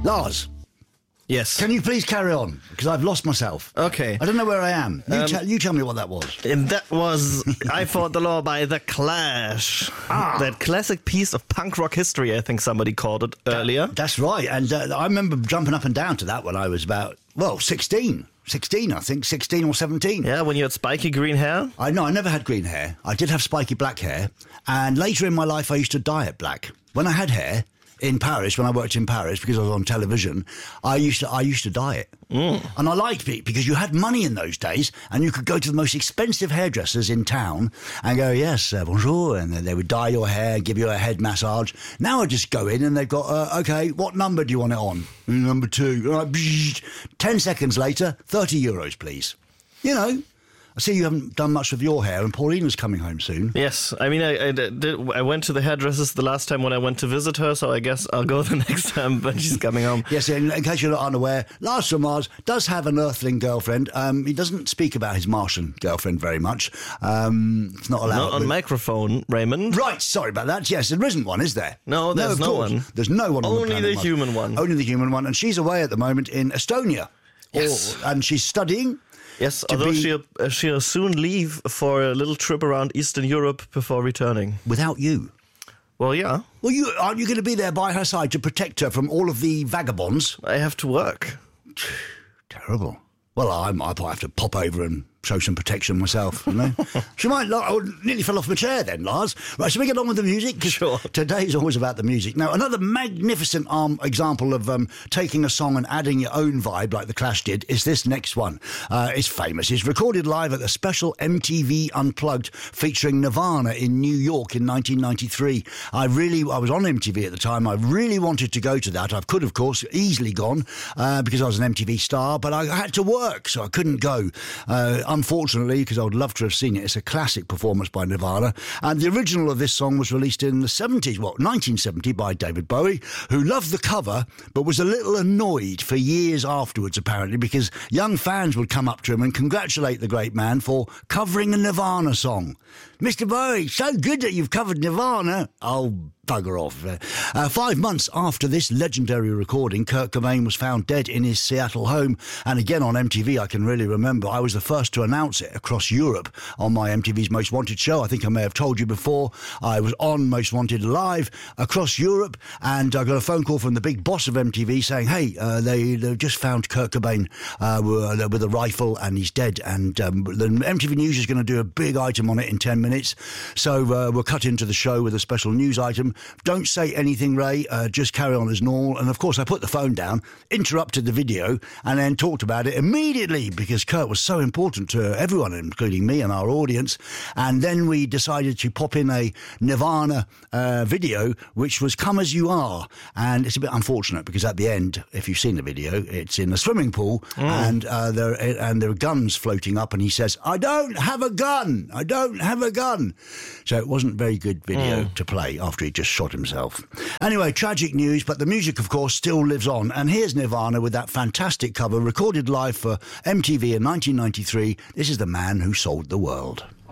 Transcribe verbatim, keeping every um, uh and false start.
Lars, Yes. can you please carry on? Because I've lost myself. Okay. I don't know where I am. You, Um, tell you tell me what that was. And that was I Fought the Law by The Clash. Ah. That classic piece of punk rock history, I think somebody called it earlier. That's right. And uh, I remember jumping up and down to that when I was about, well, sixteen. sixteen, I think. sixteen or seventeen. Yeah, when you had spiky green hair. I know, I never had green hair. I did have spiky black hair. And later in my life, I used to dye it black. When I had hair in Paris, when I worked in Paris, because I was on television, I used to I used to dye it. Mm. And I liked it because you had money in those days and you could go to the most expensive hairdressers in town and go, yes, uh, bonjour, and then they would dye your hair, give you a head massage. Now I just go in and they've got, uh, OK, what number do you want it on? Number two. Like, bzz, ten seconds later, thirty euros, please. You know. I see you haven't done much with your hair, and Paulina's coming home soon. Yes, I mean, I, I, did, I went to the hairdressers the last time when I went to visit her, so I guess I'll go the next time when she's coming home. Yes, in, in case you're not unaware, Lars from Mars does have an Earthling girlfriend. Um, he doesn't speak about his Martian girlfriend very much. Um, it's not allowed. Not on with... microphone, Raymond. Right, sorry about that. Yes, there isn't one, is there? No, there's no, no course. one. There's no one on Only the planet the Mars. human one. Only the human one, and she's away at the moment in Estonia. Yes. Or, and she's studying. Yes, although be... she'll, uh, she'll soon leave for a little trip around Eastern Europe before returning. Without you. Well, yeah. Well, you aren't you going to be there by her side to protect her from all of the vagabonds? I have to work. Terrible. Well, I might have to pop over and show some protection myself, you know. She might, like, I nearly fell off my chair then, Lars. Right, shall we get on with the music? 'Cause Sure. today's always about the music. Now, another magnificent um, example of um, taking a song and adding your own vibe, like The Clash did, is this next one. Uh, it's famous. It's recorded live at the special M T V Unplugged featuring Nirvana in New York in nineteen ninety-three. I really, I was on M T V at the time. I really wanted to go to that. I could, of course, easily gone uh, because I was an M T V star, but I had to work, so I couldn't go. Uh, Unfortunately, because I would love to have seen it. It's a classic performance by Nirvana. And the original of this song was released in the seventies, well, nineteen seventy, by David Bowie, who loved the cover, but was a little annoyed for years afterwards, apparently, because young fans would come up to him and congratulate the great man for covering a Nirvana song. Mister Bowie, so good that you've covered Nirvana. Oh, bugger off. Uh, five months after this legendary recording, Kurt Cobain was found dead in his Seattle home. And again on M T V, I can really remember, I was the first to announce it across Europe on my M T V's Most Wanted show. I think I may have told you before. I was on Most Wanted live across Europe, and I got a phone call from the big boss of M T V saying, hey, uh, they, they just found Kurt Cobain uh, with, with a rifle and he's dead. And um, the M T V News is going to do a big item on it in ten minutes. So uh, we'll cut into the show with a special news item. Don't say anything, Ray. Uh, just carry on as normal. And, of course, I put the phone down, interrupted the video, and then talked about it immediately because Kurt was so important to everyone, including me and our audience. And then we decided to pop in a Nirvana uh, video, which was Come As You Are. And it's a bit unfortunate because at the end, if you've seen the video, it's in a swimming pool mm. and, uh, there, and there are guns floating up. And he says, I don't have a gun. I don't have a gun. So it wasn't a very good video mm. to play after he just shot himself. Anyway, tragic news, but the music, of course, still lives on. And here's Nirvana with that fantastic cover recorded live for M T V in nineteen ninety-three. This is The Man Who Sold the World.